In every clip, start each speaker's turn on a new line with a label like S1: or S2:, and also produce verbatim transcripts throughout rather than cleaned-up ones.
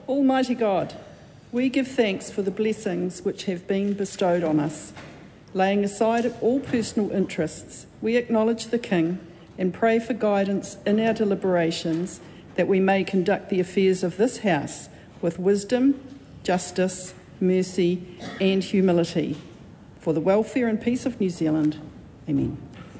S1: Almighty God, we give thanks for the blessings which have been bestowed on us. Laying aside all personal interests, we acknowledge the King and pray for guidance in our deliberations, that we may conduct the affairs of this House with wisdom, justice, mercy and humility, for the welfare and peace of New Zealand. Amen.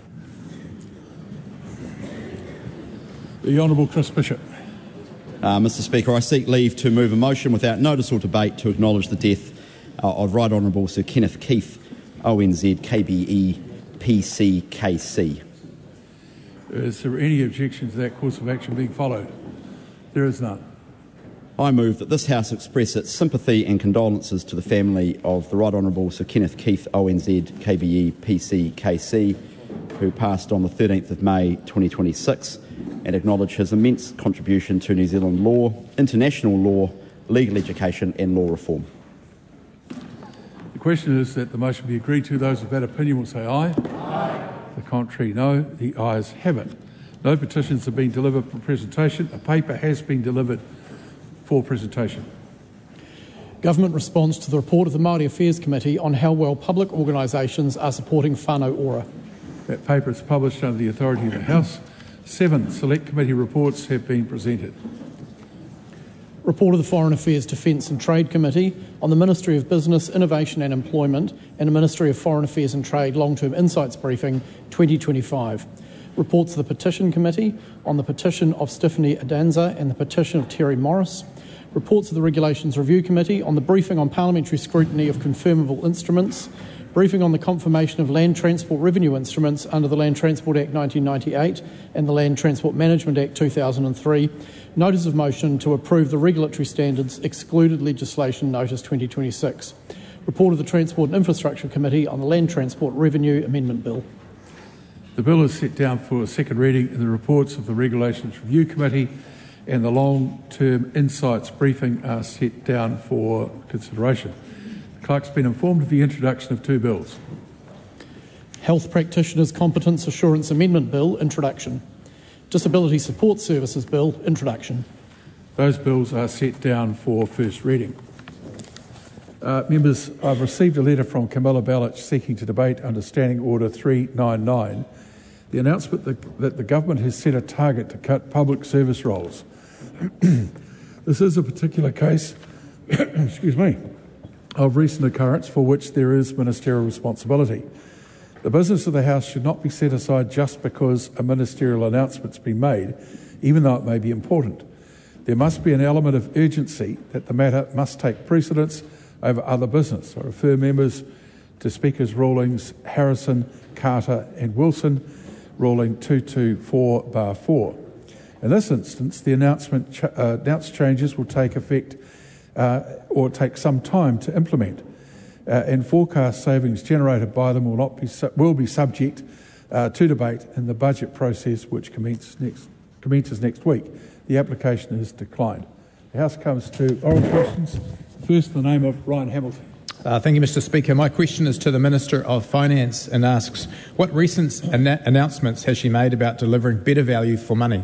S2: The Honourable Chris Bishop.
S3: Uh, Mister Speaker, I seek leave to move a motion without notice or debate to acknowledge the death uh, of Right Honourable Sir Kenneth Keith, O N Z K B E P C K C.
S2: Is there any objection to that course of action being followed? There is none.
S3: I move that this House express its sympathy and condolences to the family of the Right Honourable Sir Kenneth Keith, O N Z K B E P C K C, who passed on the thirteenth of May twenty twenty-six, and acknowledge his immense contribution to New Zealand law, international law, legal education and law reform.
S2: The question is that the motion be agreed to. Those of that opinion will say aye. Aye. The contrary, no. The ayes have it. No petitions have been delivered for presentation. A paper has been delivered for presentation.
S4: Government responds to the report of the Māori Affairs Committee on how well public organisations are supporting whānau ora.
S2: That paper is published under the authority of the House. Seven select committee reports have been presented.
S4: Report of the Foreign Affairs, Defence and Trade Committee on the Ministry of Business, Innovation and Employment and the Ministry of Foreign Affairs and Trade Long-Term Insights Briefing twenty twenty-five. Reports of the Petition Committee on the petition of Stephanie Adanza and the petition of Terry Morris. Reports of the Regulations Review Committee on the briefing on parliamentary scrutiny of confirmable instruments. Briefing on the confirmation of land transport revenue instruments under the Land Transport Act nineteen ninety-eight and the Land Transport Management Act two thousand three. Notice of motion to approve the regulatory standards excluded legislation notice twenty twenty-six. Report of the Transport and Infrastructure Committee on the Land Transport Revenue Amendment Bill.
S2: The bill is set down for a second reading in the reports of the Regulations Review Committee, and the Long-Term Insights Briefing are set down for consideration. The clerk's been informed of the introduction of two bills.
S4: Health Practitioners Competence Assurance Amendment Bill, introduction. Disability Support Services Bill, introduction.
S2: Those bills are set down for first reading. Uh, members, I've received a letter from Camilla Ballich seeking to debate under Standing Order three ninety-nine the announcement that, that the government has set a target to cut public service roles. This is a particular case, excuse me, of recent occurrence for which there is ministerial responsibility. The business of the House should not be set aside just because a ministerial announcement's been made, even though it may be important. There must be an element of urgency that the matter must take precedence over other business. I refer members to Speaker's rulings Harrison, Carter and Wilson, ruling two twenty-four bar four. In this instance, the announcement ch- uh, announced changes will take effect uh, or take some time to implement, uh, and forecast savings generated by them will not be su- will be subject uh, to debate in the budget process, which commences next commences next week. The application is declined. The House comes to oral questions. First, in the name of Ryan Hamilton.
S5: Uh, thank you, Mister Speaker. My question is to the Minister of Finance and asks, what recent anna- announcements has she made about delivering better value for money?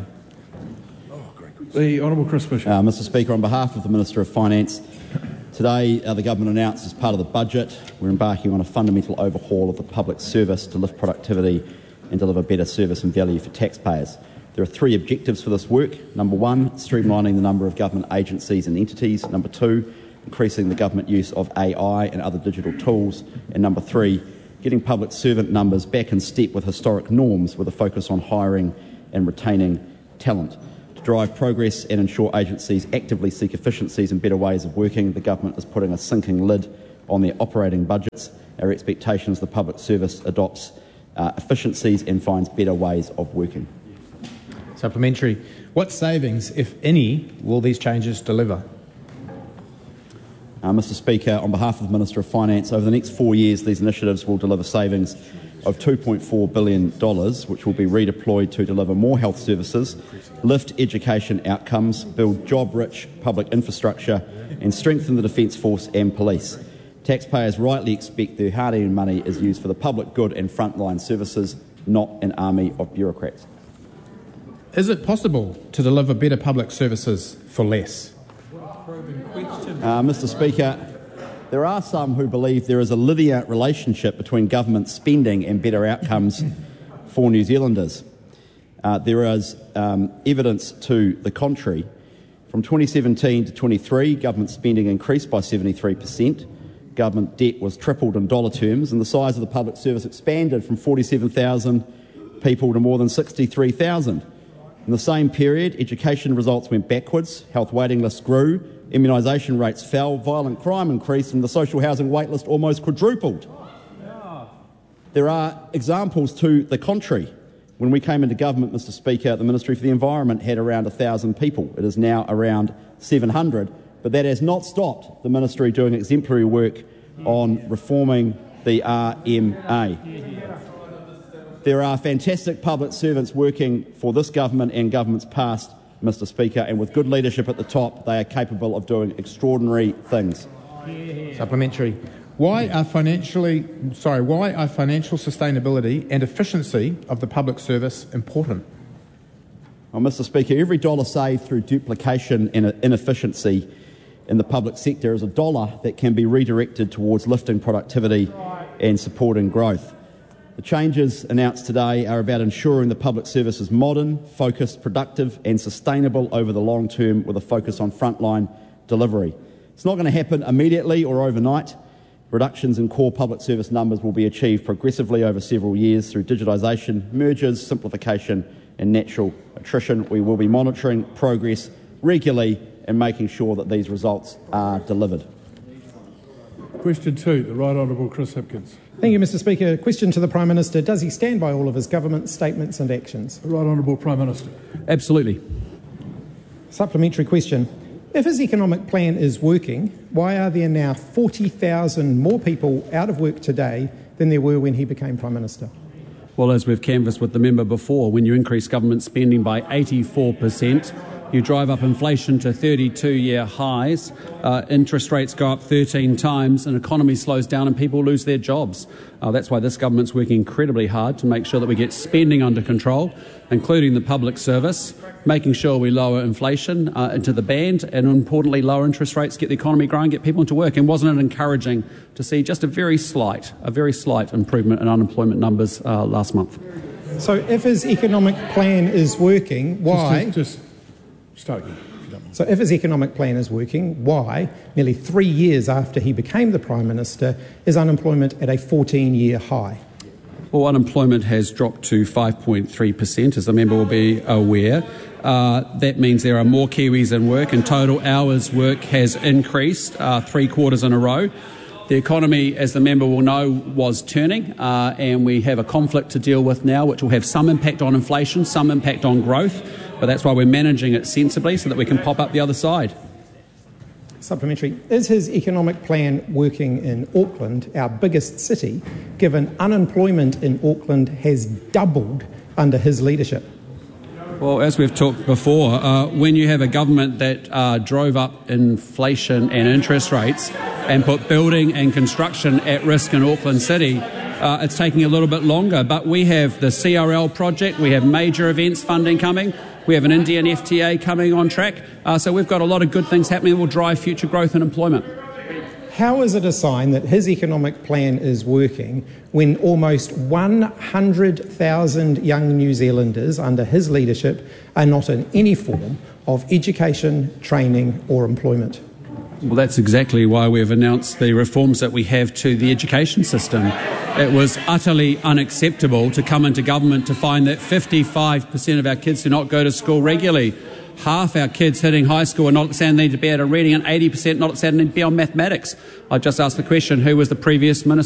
S2: The Honourable Chris Bishop.
S3: Uh, Mister Speaker, on behalf of the Minister of Finance, today uh, the government announced as part of the budget we're embarking on a fundamental overhaul of the public service to lift productivity and deliver better service and value for taxpayers. There are three objectives for this work. Number one, streamlining the number of government agencies and entities. Number two, increasing the government use of A I and other digital tools. And number three, getting public servant numbers back in step with historic norms with a focus on hiring and retaining talent. To drive progress and ensure agencies actively seek efficiencies and better ways of working, the government is putting a sinking lid on their operating budgets. Our expectation is the public service adopts uh, efficiencies and finds better ways of working.
S5: Supplementary. What savings, if any, will these changes deliver?
S3: Uh, Mister Speaker, on behalf of the Minister of Finance, over the next four years these initiatives will deliver savings of two point four billion dollars, which will be redeployed to deliver more health services, lift education outcomes, build job-rich public infrastructure and strengthen the Defence Force and police. Taxpayers rightly expect their hard-earned money is used for the public good and frontline services, not an army of bureaucrats.
S5: Is it possible to deliver better public services for less?
S3: Uh, Mr Speaker, there are some who believe there is a linear relationship between government spending and better outcomes for New Zealanders. Uh, there is um, evidence to the contrary. From twenty seventeen to twenty-three, government spending increased by seventy-three percent. Government debt was tripled in dollar terms, and the size of the public service expanded from forty-seven thousand people to more than sixty-three thousand. In the same period, education results went backwards, health waiting lists grew, immunisation rates fell, violent crime increased, and the social housing waitlist almost quadrupled. There are examples to the contrary. When we came into government, Mr Speaker, the Ministry for the Environment had around one thousand people. It is now around seven hundred, but that has not stopped the Ministry doing exemplary work on reforming the R M A. There are fantastic public servants working for this government and governments past, Mr Speaker, and with good leadership at the top, they are capable of doing extraordinary things.
S5: Supplementary. Why are financially, sorry, why are financial sustainability and efficiency of the public service important?
S3: Well, Mr Speaker, every dollar saved through duplication and inefficiency in the public sector is a dollar that can be redirected towards lifting productivity and supporting growth. The changes announced today are about ensuring the public service is modern, focused, productive and sustainable over the long term with a focus on frontline delivery. It's not going to happen immediately or overnight. Reductions in core public service numbers will be achieved progressively over several years through digitisation, mergers, simplification and natural attrition. We will be monitoring progress regularly and making sure that these results are delivered.
S2: Question two, the Right Honourable Chris Hipkins.
S4: Thank you, Mr Speaker. Question to the Prime Minister. Does he stand by all of his government statements and actions?
S2: The Right Honourable Prime Minister.
S6: Absolutely.
S4: Supplementary question. If his economic plan is working, why are there now forty thousand more people out of work today than there were when he became Prime Minister?
S6: Well, as we've canvassed with the member before, when you increase government spending by eighty-four percent, you drive up inflation to thirty-two-year highs, uh, interest rates go up thirteen times, and economy slows down and people lose their jobs. Uh, that's why this government's working incredibly hard to make sure that we get spending under control, including the public service, making sure we lower inflation uh, into the band, and importantly lower interest rates, get the economy growing, get people into work. And wasn't it encouraging to see just a very slight, a very slight improvement in unemployment numbers uh, last month?
S4: So if his economic plan is working, why...
S2: Just, just, just start again, if you don't mind.
S4: So if his economic plan is working, why, nearly three years after he became the Prime Minister, is unemployment at a fourteen-year high?
S6: Well, unemployment has dropped to five point three percent, as the member will be aware. Uh, that means there are more Kiwis in work, and total hours work has increased uh, three quarters in a row. The economy, as the member will know, was turning, uh, and we have a conflict to deal with now, which will have some impact on inflation, some impact on growth, but that's why we're managing it sensibly so that we can pop up the other side.
S4: Supplementary. Is his economic plan working in Auckland, our biggest city, given unemployment in Auckland has doubled under his leadership?
S6: Well, as we've talked before, uh, when you have a government that uh, drove up inflation and interest rates and put building and construction at risk in Auckland City, uh, it's taking a little bit longer. But we have the C R L project, we have major events funding coming, we have an Indian F T A coming on track, uh, so we've got a lot of good things happening that will drive future growth and employment.
S4: How is it a sign that his economic plan is working when almost one hundred thousand young New Zealanders under his leadership are not in any form of education, training or employment?
S6: Well, that's exactly why we've announced the reforms that we have to the education system. It was utterly unacceptable to come into government to find that fifty-five percent of our kids do not go to school regularly. Half our kids hitting high school are not standing need to be able to reading, and eighty percent not standing need to be on mathematics. I just asked the question, who was the previous minister?